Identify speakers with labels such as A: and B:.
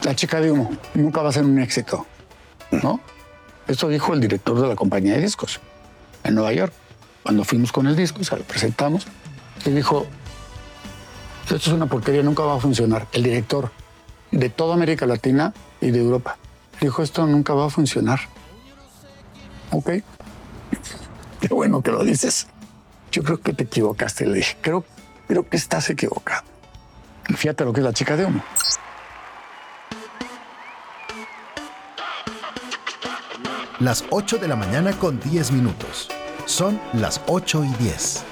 A: La chica de humo nunca va a ser un éxito, ¿no? Eso dijo el director de la compañía de discos en Nueva York. Cuando fuimos con el disco, se lo presentamos, y dijo, esto es una porquería, nunca va a funcionar. El director de toda América Latina y de Europa dijo, esto nunca va a funcionar. Ok, qué bueno que lo dices. Yo creo que te equivocaste, le dije. Creo que estás equivocado. Fíjate lo que es la chica de humo.
B: Las 8 de la mañana con 10 minutos. Son las 8:10.